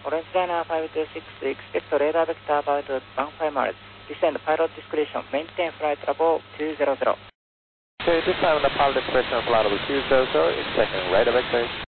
Orange Liner 526, expect radar vector about 15 miles. Descend pilot discretion, maintain flight level 200. Okay, this time the pilot discretion flight level 200, expecting radar vector.